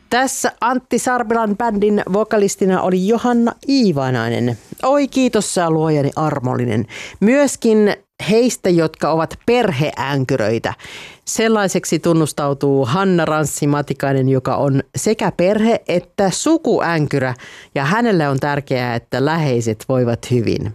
Tässä Antti Sarbelan bändin vokalistina oli Johanna Iivanainen. Oi kiitos sä luojani armollinen. Myöskin heistä, jotka ovat perheänkyröitä. Sellaiseksi tunnustautuu Hanna Ranssi-Matikainen, joka on sekä perhe- että sukuänkyrä. Ja hänelle on tärkeää, että läheiset voivat hyvin.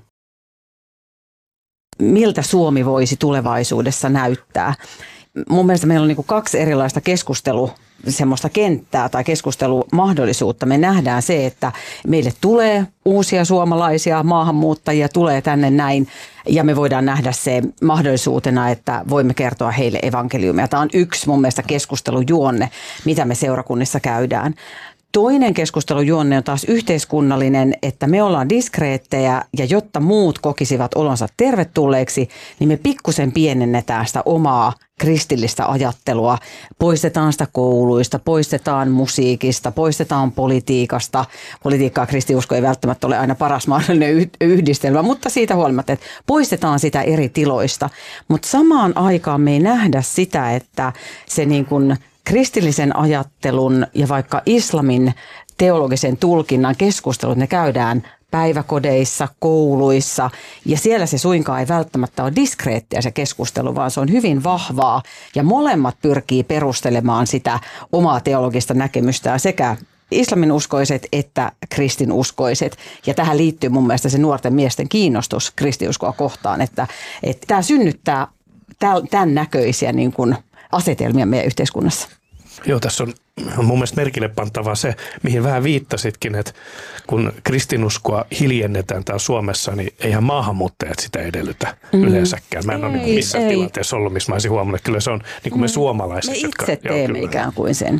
Miltä Suomi voisi tulevaisuudessa näyttää? Mun mielestä meillä on niin kuin kaksi erilaista semmoista kenttää tai keskustelumahdollisuutta. Me nähdään se, että meille tulee uusia suomalaisia maahanmuuttajia, tulee tänne näin, ja me voidaan nähdä se mahdollisuutena, että voimme kertoa heille evankeliumia. Tämä on yksi mun mielestä keskustelujuonne, mitä me seurakunnissa käydään. Toinen keskustelujuonne on taas yhteiskunnallinen, että me ollaan diskreettejä ja jotta muut kokisivat olonsa tervetulleeksi, niin me pikkusen pienennetään sitä omaa kristillistä ajattelua. Poistetaan sitä kouluista, poistetaan musiikista, poistetaan politiikasta. Politiikkaa kristiusko ei välttämättä ole aina paras mahdollinen yhdistelmä, mutta siitä huolimatta, että poistetaan sitä eri tiloista. Mutta samaan aikaan me ei nähdä sitä, että se niin kuin kristillisen ajattelun ja vaikka islamin teologisen tulkinnan keskustelut, ne käydään päiväkodeissa, kouluissa ja siellä se suinkaan ei välttämättä ole diskreettiä se keskustelu, vaan se on hyvin vahvaa ja molemmat pyrkii perustelemaan sitä omaa teologista näkemystään sekä islaminuskoiset että kristinuskoiset. Ja tähän liittyy mun mielestä se nuorten miesten kiinnostus kristiuskoa kohtaan, että tämä synnyttää tämän näköisiä niin kuin asetelmia meidän yhteiskunnassa. Joo, tässä on mun mielestä merkille pantavaa se, mihin vähän viittasitkin, että kun kristinuskoa hiljennetään täällä Suomessa, niin eihän maahanmuuttajat sitä edellytä yleensäkään. Mä en ole missään tilanteessa ollut, missä mä olisin huomannut, että kyllä se on niin kuin me suomalaiset. Me itse teemme ikään kuin sen.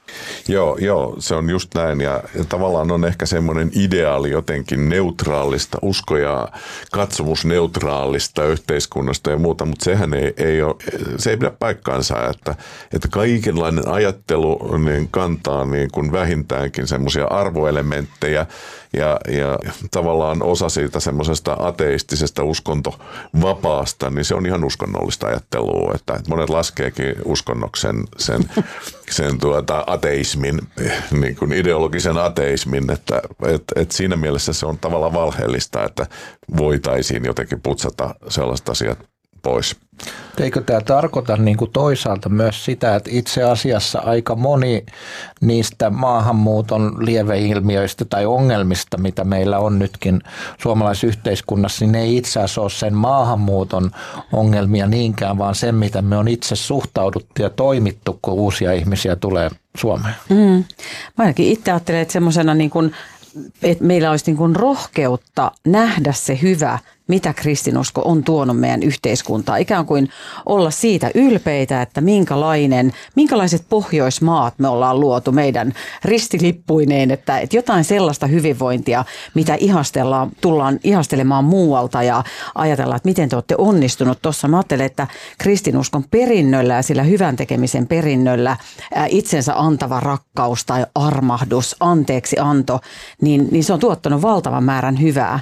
Joo, se on just näin ja tavallaan on ehkä semmoinen ideaali jotenkin neutraalista, usko- ja katsomusneutraalista yhteiskunnasta ja muuta, mutta sehän se ei pidä paikkaansa, että kaikenlainen ajattelu niin kantaa niin kuin vähintäänkin semmoisia arvoelementtejä ja tavallaan osa siitä semmoisesta ateistisesta uskontovapaasta, niin se on ihan uskonnollista ajattelua, että monet laskeekin uskonnoksen sen ateismin, niin kuin ideologisen ateismin, että siinä mielessä se on tavallaan valheellista, että voitaisiin jotenkin putsata sellaiset asiat pois. Eikö tämä tarkoita niin kuin toisaalta myös sitä, että itse asiassa aika moni niistä maahanmuuton lieveilmiöistä tai ongelmista, mitä meillä on nytkin suomalaisyhteiskunnassa, niin ne ei itse asiassa ole sen maahanmuuton ongelmia niinkään, vaan sen, mitä me on itse suhtauduttu ja toimittu, kun uusia ihmisiä tulee Suomeen. Mä ainakin itse ajattelen, että semmoisena niin kuin, että meillä olisi niin kuin rohkeutta nähdä se hyvä, mitä kristinusko on tuonut meidän yhteiskuntaan. Ikään kuin olla siitä ylpeitä, että minkälaiset Pohjoismaat me ollaan luotu meidän ristilippuineen, että jotain sellaista hyvinvointia, mitä tullaan ihastelemaan muualta ja ajatellaan, että miten te olette onnistunut tuossa. Mä ajattelen, että kristinuskon perinnöllä ja sillä hyvän tekemisen perinnöllä itsensä antava rakkaus tai armahdus, anteeksianto, niin se on tuottanut valtavan määrän hyvää.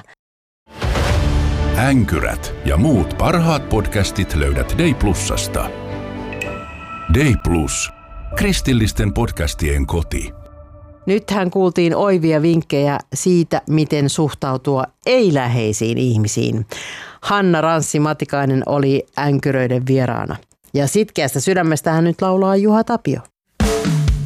Änkyrät ja muut parhaat podcastit löydät Day Plusasta. Day Plus. Kristillisten podcastien koti. Nythän kuultiin oivia vinkkejä siitä, miten suhtautua ei-läheisiin ihmisiin. Hanna Ranssi-Matikainen oli änkyröiden vieraana. Ja sitkeästä sydämestä hän nyt laulaa Juha Tapio.